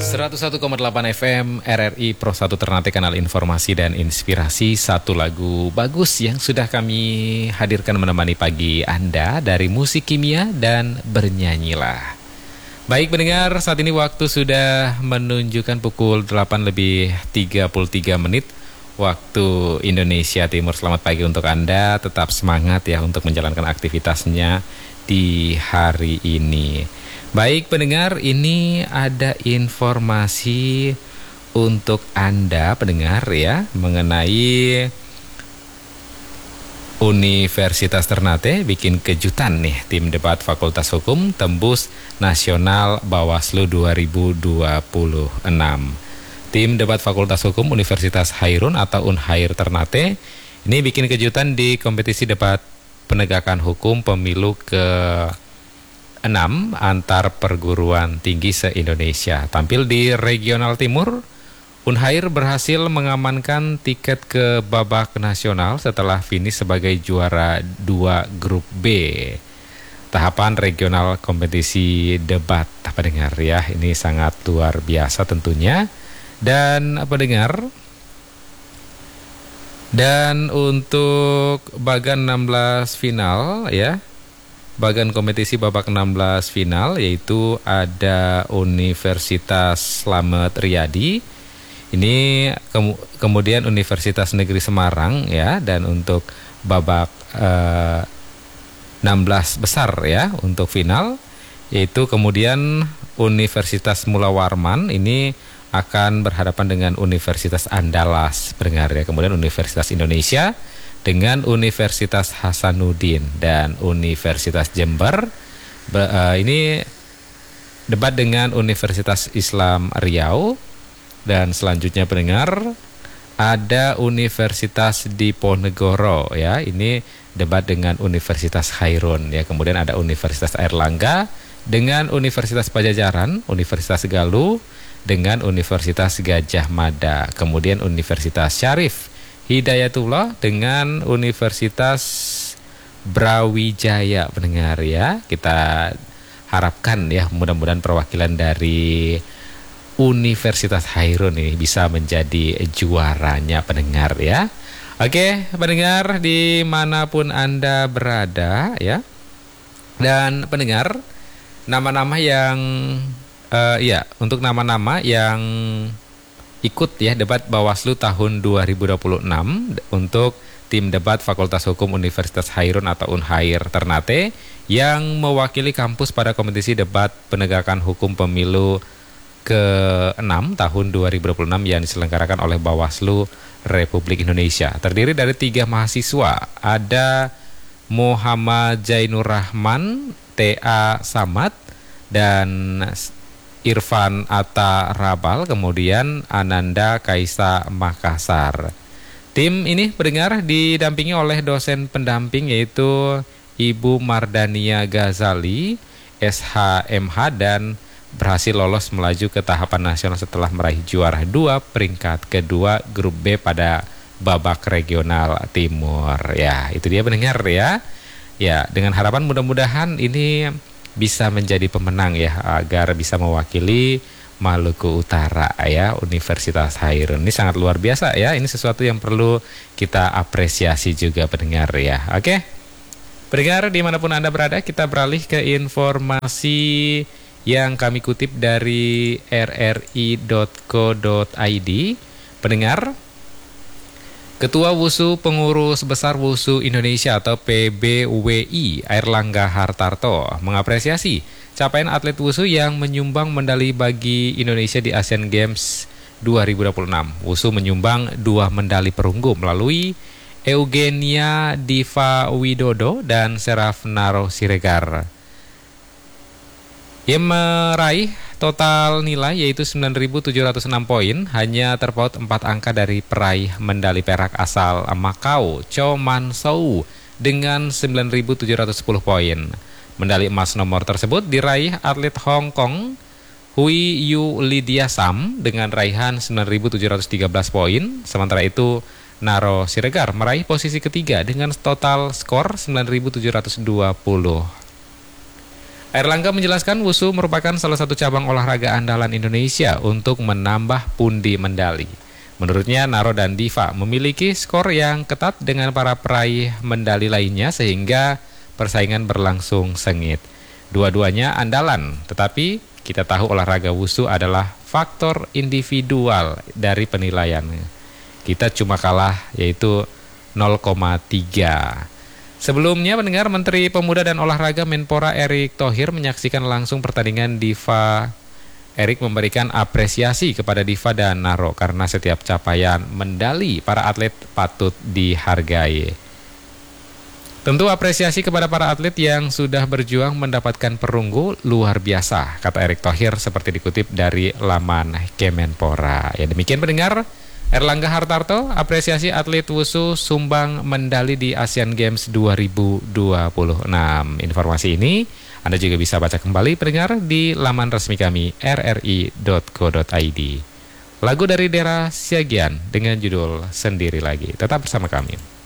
101,8 FM RRI Pro 1 Ternate, kanal informasi dan inspirasi. Satu lagu bagus yang sudah kami hadirkan menemani pagi Anda dari musik kimia dan bernyanyilah. Baik pendengar, saat ini waktu sudah menunjukkan pukul 8:33 waktu Indonesia Timur. Selamat pagi untuk Anda, tetap semangat ya untuk menjalankan aktivitasnya di hari ini. Baik pendengar, ini ada informasi untuk Anda pendengar ya, mengenai Universitas Ternate bikin kejutan nih. Tim debat Fakultas Hukum tembus Nasional Bawaslu 2026. Tim debat Fakultas Hukum Universitas Hairun atau Unhair Ternate ini bikin kejutan di kompetisi debat penegakan hukum pemilu ke-6 antar perguruan tinggi se-Indonesia. Tampil di Regional Timur, Unhair berhasil mengamankan tiket ke babak nasional setelah finish sebagai juara 2 grup B. Tahapan regional kompetisi debat, pendengar ya, ini sangat luar biasa tentunya. Dan pendengar, dan untuk bagan 16 final ya, bagan kompetisi babak 16 final yaitu ada Universitas Slamet Riyadi, ini kemudian Universitas Negeri Semarang ya, dan untuk babak 16 besar ya untuk final yaitu kemudian Universitas Mula Warman ini akan berhadapan dengan Universitas Andalas pendengar ya, kemudian Universitas Indonesia dengan Universitas Hasanuddin dan Universitas Jember ini debat dengan Universitas Islam Riau. Dan selanjutnya pendengar ada Universitas Diponegoro ya, ini debat dengan Universitas Hairun ya, kemudian ada Universitas Airlangga dengan Universitas Pajajaran, Universitas Galuh dengan Universitas Gajah Mada, kemudian Universitas Syarif Hidayatullah dengan Universitas Brawijaya pendengar ya. Kita harapkan ya mudah-mudahan perwakilan dari Universitas Hairun ini bisa menjadi juaranya pendengar ya. Oke pendengar dimanapun Anda berada ya. Dan pendengar, nama-nama yang untuk nama-nama yang ikut ya debat Bawaslu tahun 2026 untuk tim debat Fakultas Hukum Universitas Hairun atau Unhair Ternate yang mewakili kampus pada kompetisi debat penegakan hukum pemilu ke-6 tahun 2026 yang diselenggarakan oleh Bawaslu Republik Indonesia. Terdiri dari 3 mahasiswa, ada Muhammad Zainur Rahman, TA Samad, dan Irfan Atta Rabal, kemudian Ananda Kaisa Makassar. Tim ini pendengar didampingi oleh dosen pendamping yaitu Ibu Mardania Ghazali, SHMH, dan berhasil lolos melaju ke tahapan nasional setelah meraih juara 2 peringkat kedua grup B pada babak regional timur. Ya, itu dia pendengar ya. Ya, dengan harapan mudah-mudahan ini bisa menjadi pemenang ya, agar bisa mewakili Maluku Utara ya, Universitas Hairun. Ini sangat luar biasa ya, ini sesuatu yang perlu kita apresiasi juga pendengar ya. Oke, pendengar dimanapun Anda berada, kita beralih ke informasi yang kami kutip dari rri.co.id. Pendengar, Ketua WUSU Pengurus Besar WUSU Indonesia atau PBWI Airlangga Hartarto mengapresiasi capaian atlet WUSU yang menyumbang medali bagi Indonesia di Asian Games 2026. WUSU menyumbang 2 medali perunggu melalui Eugenia Diva Widodo dan Seraf Naro Siregar. Ia meraih total nilai yaitu 9.706 poin, hanya terpaut 4 angka dari peraih medali perak asal Macau, Cho Man Sou dengan 9.710 poin. Medali emas nomor tersebut diraih atlet Hong Kong Hui Yu Lydia Sam dengan raihan 9.713 poin. Sementara itu Naro Siregar meraih posisi ketiga dengan total skor 9.720. Erlangga menjelaskan wusu merupakan salah satu cabang olahraga andalan Indonesia untuk menambah pundi medali. Menurutnya, Naro dan Diva memiliki skor yang ketat dengan para peraih medali lainnya sehingga persaingan berlangsung sengit. Dua-duanya andalan, tetapi kita tahu olahraga wusu adalah faktor individual dari penilaian. Kita cuma kalah yaitu 0,3. Sebelumnya, pendengar, Menteri Pemuda dan Olahraga Menpora Erick Thohir menyaksikan langsung pertandingan Diva. Erick memberikan apresiasi kepada Diva dan Naro karena setiap capaian medali para atlet patut dihargai. Tentu apresiasi kepada para atlet yang sudah berjuang mendapatkan perunggu luar biasa, kata Erick Thohir seperti dikutip dari laman Kemenpora. Ya, demikian pendengar. Erlangga Hartarto apresiasi atlet wusu sumbang medali di Asian Games 2026. Informasi ini Anda juga bisa baca kembali pendengar di laman resmi kami rri.co.id. Lagu dari Dera Siagian dengan judul Sendiri Lagi. Tetap bersama kami.